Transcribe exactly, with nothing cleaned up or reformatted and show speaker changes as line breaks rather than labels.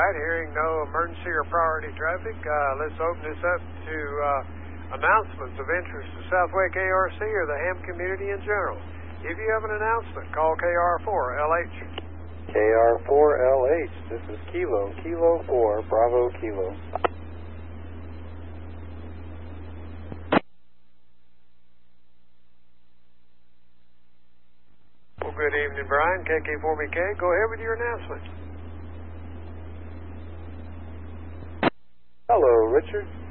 right, hearing no emergency or priority traffic, uh, let's open this up to uh, announcements of interest to Southway K R C or the Ham community in general. If you have an announcement, call K R four L H.
K R four L H, this is Kilo, Kilo four, Bravo Kilo.
Well, good evening, Brian, K K four B K. Go ahead with your announcement.
Hello, Richard.